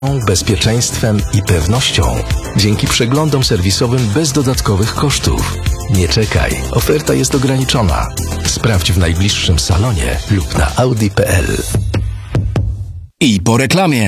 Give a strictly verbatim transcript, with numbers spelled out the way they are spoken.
bezpieczeństwem i pewnością. Dzięki przeglądom serwisowym bez dodatkowych kosztów. Nie czekaj, oferta jest ograniczona. Sprawdź w najbliższym salonie lub na audi kropka p l. I po reklamie.